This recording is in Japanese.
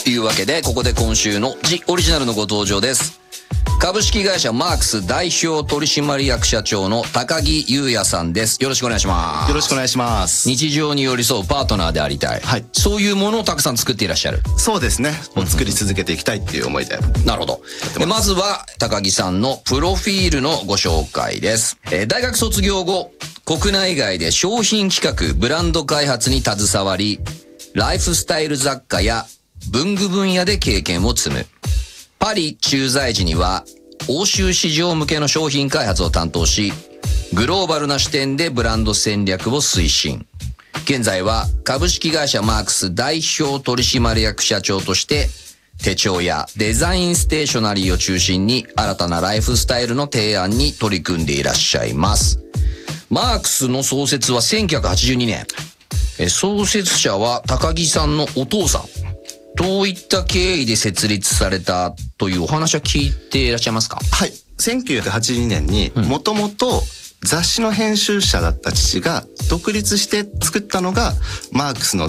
いうわけで、ここで今週のジオリジナルのご登場です。株式会社マークス代表取締役社長の高木優也さんです。よろしくお願いします。 よろしくお願いします。 日常に寄り添うパートナーでありたい。はい。そういうものをたくさん作っていらっしゃる。 そうですね。作り続けていきたいっていう思いで。 なるほど。まずは高木さんのプロフィールのご紹介です。大学卒業後、国内外で商品企画、ブランド開発に携わり、ライフスタイル雑貨や文具分野で経験を積む。パリ駐在時には欧州市場向けの商品開発を担当し、グローバルな視点でブランド戦略を推進。現在は株式会社マークス代表取締役社長として、手帳やデザインステーショナリーを中心に新たなライフスタイルの提案に取り組んでいらっしゃいます。マークスの創設は1982年。創設者は高木さんのお父さん。どういった経緯で設立されたというお話は聞いていらっしゃいますか？ はい。1982年にもともと雑誌の編集者だった父が独立して作ったのがマークスの